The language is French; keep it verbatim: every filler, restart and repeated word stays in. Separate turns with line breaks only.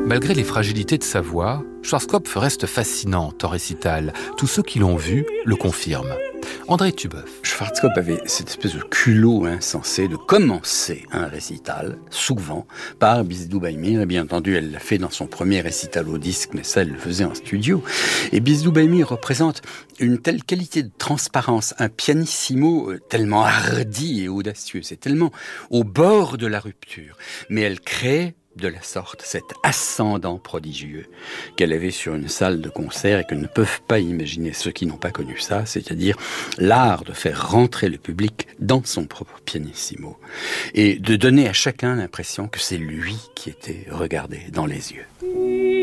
Malgré les fragilités de sa voix, Schwarzkopf reste fascinante en récital. Tous ceux qui l'ont vu le confirment. André Tubeuf.
Schwarzkopf avait cette espèce de culot insensé de commencer un récital, souvent, par Bisdou Baïmir. Et bien entendu, elle l'a fait dans son premier récital au disque, mais ça, elle le faisait en studio. Et Bisdou Baïmir représente une telle qualité de transparence, un pianissimo tellement hardi et audacieux. C'est tellement au bord de la rupture. Mais elle crée de la sorte cet ascendant prodigieux qu'elle avait sur une salle de concert et que ne peuvent pas imaginer ceux qui n'ont pas connu ça, c'est-à-dire l'art de faire rentrer le public dans son propre pianissimo et de donner à chacun l'impression que c'est lui qui était regardé dans les yeux.